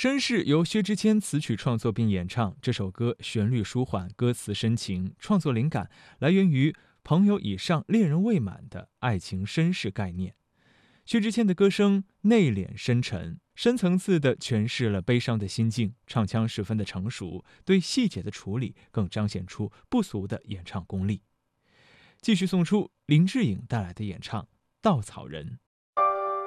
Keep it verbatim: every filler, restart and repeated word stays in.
绅士由薛之谦词曲创作并演唱，这首歌旋律舒缓，歌词深情，创作灵感来源于朋友以上恋人未满的爱情绅士概念。薛之谦的歌声内敛深沉，深层次地诠释了悲伤的心境，唱腔十分的成熟，对细节的处理更彰显出不俗的演唱功力。继续送出林志颖带来的演唱《稻草人》。